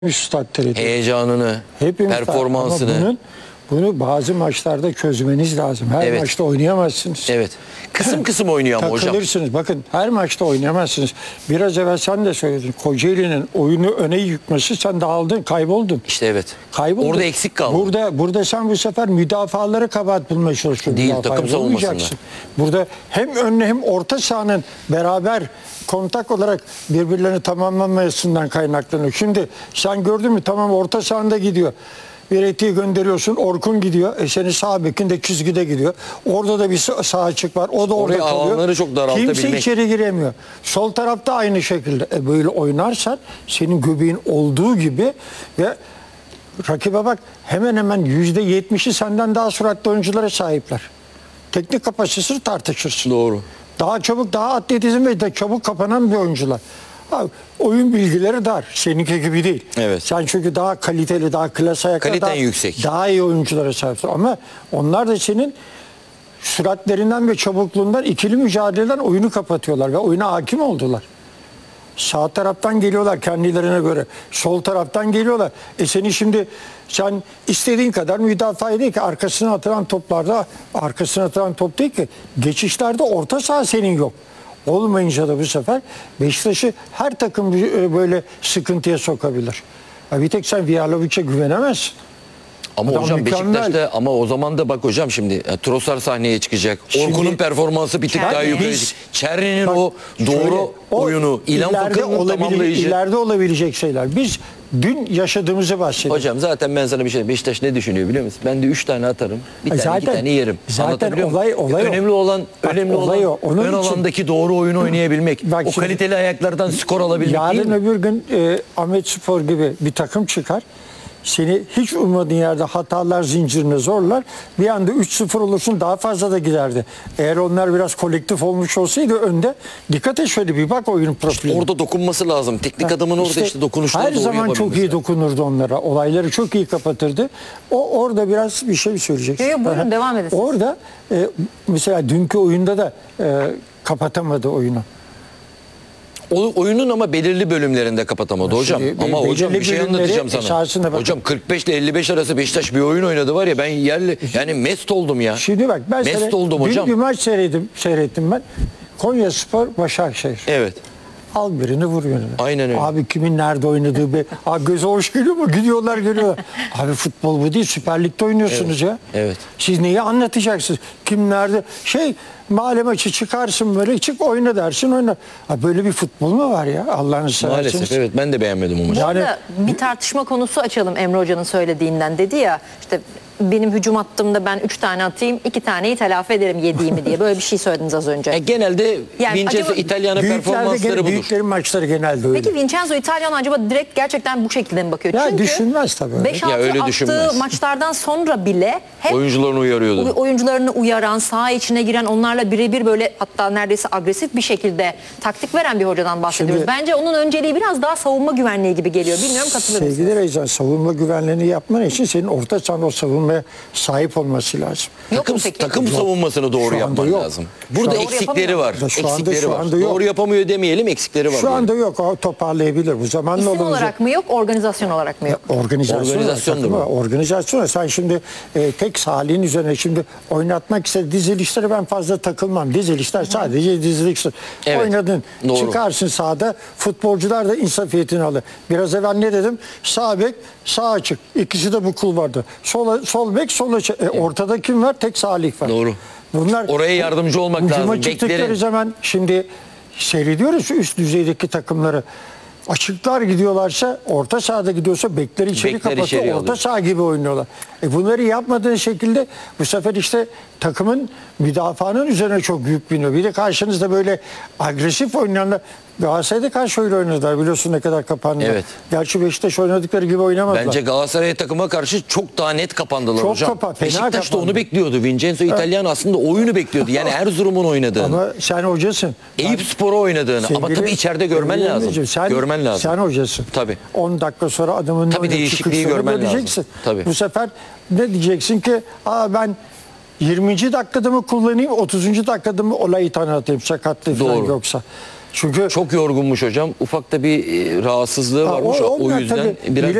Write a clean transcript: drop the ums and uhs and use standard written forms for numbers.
Üstad heyecanını, hepimiz performansını. Ama bunu bazı maçlarda çözmeniz lazım. Her Evet. maçta oynayamazsınız. Evet. Kısım kısım oynuyor ama hocam. Takılırsınız. Bakın her maçta oynayamazsınız. Biraz evvel sen de söyledin. Kocaeli'nin oyunu öne yıkması, sen dağıldın, kayboldun. İşte evet. Kayboldun. Orada eksik kaldı. Burada sen bu sefer müdafaları kabahat bulmaya çalışıyorsun. Değil, takım savunmasında. Burada hem önüne hem orta sahanın beraber kontak olarak birbirlerini tamamlamasından kaynaklanıyor. Şimdi sen gördün mü, tamam, orta sahanda gidiyor. Bir etiği gönderiyorsun, Orkun gidiyor. Senin sağ bekin de çizgide gidiyor. Orada da bir sağ açık var. O da orada Oraya kalıyor. alanları çok daraltabilmek. Kimse içeri giremiyor. Sol tarafta aynı şekilde. Böyle oynarsan senin göbeğin olduğu gibi ve rakibe bak, hemen hemen %70'i senden daha süratli oyunculara sahipler. Teknik kapasitesini tartışırsın. Doğru. Daha çabuk, daha atletizm ve de çabuk kapanan bir oyuncular. Abi, oyun bilgileri dar. Seninki gibi değil. Evet. Sen çünkü daha kaliteli, daha klas ayakta, Kaliten yüksek. daha iyi oyunculara sahipsin. Ama onlar da senin süratlerinden ve çabukluğundan, ikili mücadeleden oyunu kapatıyorlar ve oyuna hakim oldular. Sağ taraftan geliyorlar kendilerine göre. Sol taraftan geliyorlar. Sen istediğin kadar müdafaa değil ki, arkasına atılan toplarda, arkasına atılan top değil ki, geçişlerde orta saha senin yok. Olmayınca da bu sefer Beşiktaş'ı her takım böyle sıkıntıya sokabilir. Bir tek sen Viyalovic'e güvenemezsin. Ama Adam hocam mükemmel. Beşiktaş'ta, ama o zaman da bak hocam, şimdi Trossard sahneye çıkacak. Orkun'un performansı bir tık daha yukarı. Çerni'nin o doğru oyunu, İlhan Fakır'ın tamamlayıcı. İleride olabilecek şeyler. Biz dün yaşadığımızı bahsediyoruz. Hocam zaten ben sana bir şey, Beşiktaş ne düşünüyor biliyor musun? Ben de 3 tane atarım. Bir tane, iki tane yerim. Zaten Anlatabiliyor muyum? olay önemli olan ön alandaki doğru oyunu oynayabilmek. Bak o şimdi, kaliteli ayaklardan skor alabilmek değil yarın mi? öbür gün Ahmetspor gibi bir takım çıkar. Seni hiç ummadığın yerde hatalar zincirine zorlar. Bir anda 3-0 olursun, daha fazla da giderdi. Eğer onlar biraz kolektif olmuş olsaydı önde, dikkat et şöyle bir bak oyun profiline. Orada dokunması lazım. Teknik adamın orada işte dokunuşları her doğru zaman çok iyi dokunurdu onlara. Olayları çok iyi kapatırdı. O orada biraz bir şey söyleyeceksin. Yok, buyurun, devam edin. Orada mesela dünkü oyunda da kapatamadı oyunu. Oyunun ama belirli bölümlerinde kapatamadı hocam. Ama hocam bir şey anlatacağım sana. Hocam 45 ile 55 arası Beşiktaş bir oyun oynadı var ya, ben yani mest oldum ya. Şimdi bak, ben mest oldum hocam. Dün bir maç seyrettim ben. Konyaspor Başakşehir. Evet. Al birini, vur yönüne. Aynen öyle. Abi kimin nerede oynadığı be. Göze hoş geliyor mu? Gidiyorlar geliyorlar. Abi futbol bu değil. Süper Lig'de oynuyorsunuz ya. Evet. Siz neyi anlatacaksınız? Kim nerede? Mahalle maçı çıkarsın, böyle çık oyna dersin, oyna. Böyle bir futbol mu var ya? Allah'ını seversiniz. Maalesef evet, ben de beğenmedim o maçı. Bu arada bir tartışma konusu açalım Emre Hoca'nın söylediğinden. Dedi ya işte, benim hücum attığımda ben 3 tane atayım, 2 taneyi telafi ederim yediğimi diye. Böyle bir şey söylediniz az önce. Genelde Yani Vincenzo acaba İtalyan'ın performansları budur. Büyüklerin maçları genelde öyle. Peki Vincenzo İtalyan acaba direkt gerçekten bu şekilde mi bakıyor? Ya Çünkü düşünmez tabii. 5-6 attığı düşünmez. maçlardan sonra bile hep Oyuncularını uyarıyordu. oyuncularını uyaran, saha içine giren, onlarla birebir böyle, hatta neredeyse agresif bir şekilde taktik veren bir hocadan bahsediyoruz. Şimdi, bence onun önceliği biraz daha savunma güvenliği gibi geliyor. Bilmiyorum, katılır mısınız? Sevgili Reycan, savunma güvenliğini yapman için senin orta sahada o savunmaya sahip olması lazım. Yok mu peki? Takım savunmasını doğru Şu anda yapman yok. lazım. Burada Doğru eksikleri var. Şu anda Eksikleri var. yok. Doğru yapamıyor demeyelim, eksikleri var. Şu anda yok. O toparlayabilir. Bu zamanla İsim olacak. olarak mı yok, organizasyon olarak mı yok? Organizasyon. Organizasyon. Sen şimdi tek sahiliğin üzerine şimdi oynatmak ise dizilişlere ben fazla takılmam. Dizilişler sadece dizilişler. Evet, Oynadın. doğru. Çıkarsın sahada. Futbolcular da insafiyetini alır. Biraz evvel ne dedim? Sağ bek, sağ açık. İkisi de bu kulvarda. Sol bek, sol açık. Ortada kim var? Tek sahalik var. Doğru. Bunlar oraya yardımcı olmak lazım. hücuma çıktıkları Beklerin. zaman şimdi seyrediyoruz üst düzeydeki takımları. Açıklar gidiyorlarsa, orta sahada gidiyorsa bekleri içeri kapatıyor. Orta saha gibi oynuyorlar. Bunları yapmadığın şekilde bu sefer işte takımın müdafaanın üzerine çok yük biniyor. Bir de karşınızda böyle agresif oynayanlar, Galatasaray'da karşı oynadılar, biliyorsun ne kadar kapandı. Evet. Gerçi Beşiktaş oynadıkları gibi oynamadılar. Bence Galatasaray takıma karşı çok daha net kapandılar çok hocam. Fena Beşiktaş da kapandı. onu bekliyordu. Vincenzo İtalyan aslında oyunu bekliyordu. Yani Erzurum'un oynadığını. Ama sen hocasın. Eyüpspor'u oynadığını. Ama tabii içeride görmen lazım. Görmen lazım. Sen hocasın. Tabii. 10 dakika sonra adamın tabii değişikliği görmen lazım. Tabii. Bu sefer ne diyeceksin ki? Ben 20. dakikada mı kullanayım, 30. dakikada mı olayı tanıtayım, sakatlığı falan yoksa. Çünkü Çok yorgunmuş hocam. Ufak da bir rahatsızlığı varmış. O onlar yüzden tabii biraz